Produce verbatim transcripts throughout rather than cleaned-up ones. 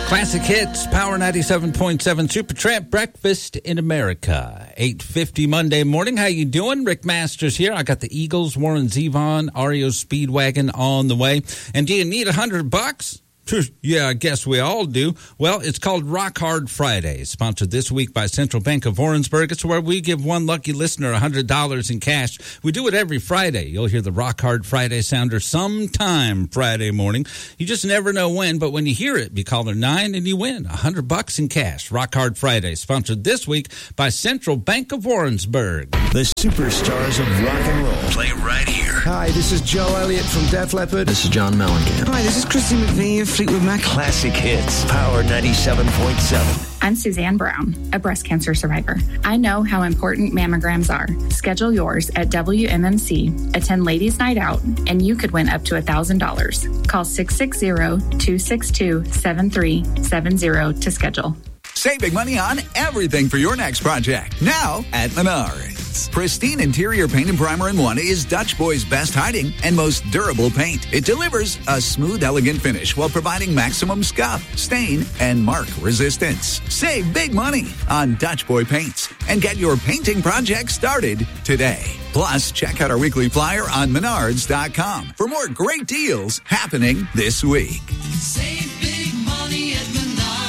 Classic Hits, Power ninety-seven point seven, Supertramp, Breakfast in America. eight fifty Monday morning. How you doing? Rick Masters here. I got the Eagles, Warren Zevon, R E O Speedwagon on the way. And do you need a hundred bucks? Yeah, I guess we all do. Well, it's called Rock Hard Friday, sponsored this week by Central Bank of Warrensburg. It's where we give one lucky listener one hundred dollars in cash. We do it every Friday. You'll hear the Rock Hard Friday sounder sometime Friday morning. You just never know when, but when you hear it, be caller nine and you win one hundred bucks in cash. Rock Hard Friday, sponsored this week by Central Bank of Warrensburg. The superstars of rock and roll. Play right here. Hi, this is Joe Elliott from Def Leppard. This is John Mellencamp. Hi, this is Christy McVie of Fleetwood Mac. Classic Hits, Power ninety-seven point seven. I'm Suzanne Brown, a breast cancer survivor. I know how important mammograms are. Schedule yours at W M M C, attend Ladies Night Out, and you could win up to one thousand dollars. Call six six zero, two six two, seven three seven zero to schedule. Save big money on everything for your next project. Now at Menards. Pristine interior paint and primer in one is Dutch Boy's best hiding and most durable paint. It delivers a smooth, elegant finish while providing maximum scuff, stain, and mark resistance. Save big money on Dutch Boy paints and get your painting project started today. Plus, check out our weekly flyer on menards dot com for more great deals happening this week. Save big money at Menards.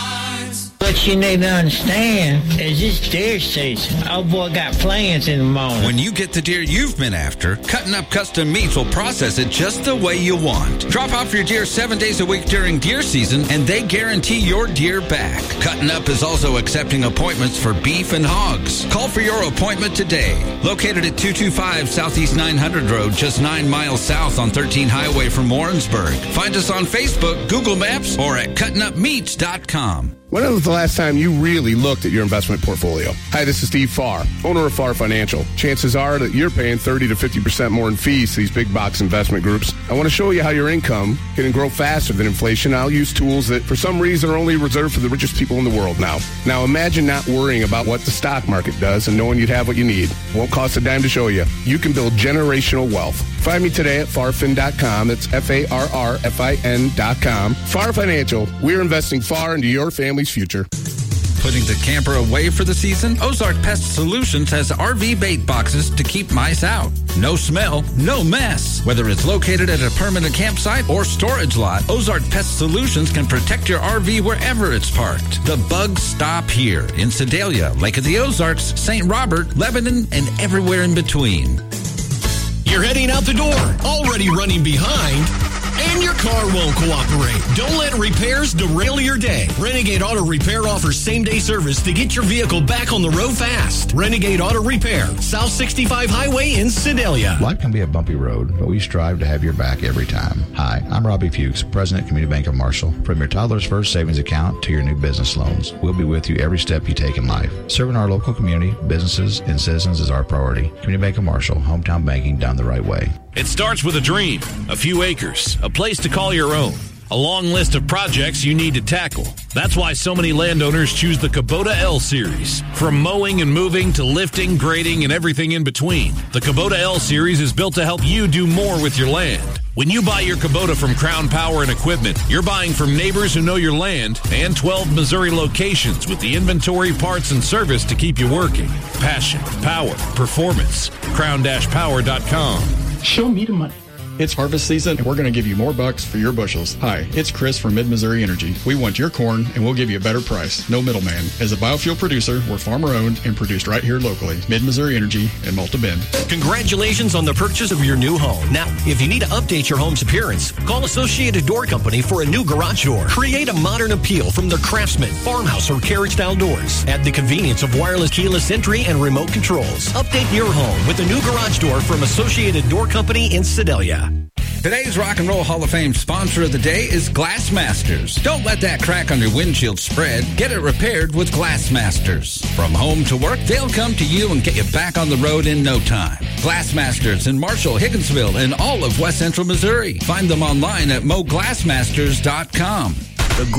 What you need to understand is this deer season. Oh boy, got plans in the morning. When you get the deer you've been after, Cutting Up Custom Meats will process it just the way you want. Drop off your deer seven days a week during deer season, and they guarantee your deer back. Cutting Up is also accepting appointments for beef and hogs. Call for your appointment today. Located at two two five Southeast nine hundred Road, just nine miles south on thirteen Highway from Warrensburg. Find us on Facebook, Google Maps, or at cutting up meats dot com. When was the last time you really looked at your investment portfolio? Hi, this is Steve Farr, owner of Farr Financial. Chances are that you're paying thirty to fifty percent more in fees to these big box investment groups. I want to show you how your income can grow faster than inflation. I'll use tools that, for some reason, are only reserved for the richest people in the world now. Now, imagine not worrying about what the stock market does and knowing you'd have what you need. Won't cost a dime to show you. You can build generational wealth. Find me today at farfin dot com. That's F A R R F I N dot com. Farr Financial. We're investing far into your family's future. Putting the camper away for the season? Ozark Pest Solutions has R V bait boxes to keep mice out. No smell, no mess. Whether it's located at a permanent campsite or storage lot, Ozark Pest Solutions can protect your R V wherever it's parked. The bugs stop here in Sedalia, Lake of the Ozarks, Saint Robert, Lebanon, and everywhere in between. You're heading out the door, already running behind, and your car won't cooperate. Don't let repairs derail your day. Renegade Auto Repair offers same-day service to get your vehicle back on the road fast. Renegade Auto Repair, South sixty-five Highway in Sedalia. Life can be a bumpy road, but we strive to have your back every time. Hi, I'm Robbie Fuchs, President, Community Bank of Marshall. From your toddler's first savings account to your new business loans, we'll be with you every step you take in life. Serving our local community, businesses, and citizens is our priority. Community Bank of Marshall, hometown banking done the right way. It starts with a dream, a few acres, a place to call your own, a long list of projects you need to tackle. That's why so many landowners choose the Kubota L Series. From mowing and moving to lifting, grading, and everything in between, the Kubota L Series is built to help you do more with your land. When you buy your Kubota from Crown Power and Equipment, you're buying from neighbors who know your land and twelve Missouri locations with the inventory, parts, and service to keep you working. Passion, power, performance. crown dash power dot com. Show me the money. It's harvest season, and we're going to give you more bucks for your bushels. Hi, it's Chris from Mid-Missouri Energy. We want your corn, and we'll give you a better price. No middleman. As a biofuel producer, we're farmer-owned and produced right here locally. Mid-Missouri Energy in Malta Bend. Congratulations on the purchase of your new home. Now, if you need to update your home's appearance, call Associated Door Company for a new garage door. Create a modern appeal from their Craftsman, farmhouse, or carriage-style doors. Add the convenience of wireless keyless entry and remote controls. Update your home with a new garage door from Associated Door Company in Sedalia. Today's Rock and Roll Hall of Fame sponsor of the day is Glassmasters. Don't let that crack on your windshield spread. Get it repaired with Glassmasters. From home to work, they'll come to you and get you back on the road in no time. Glassmasters in Marshall, Higginsville, and all of West Central Missouri. Find them online at mo glassmasters dot com.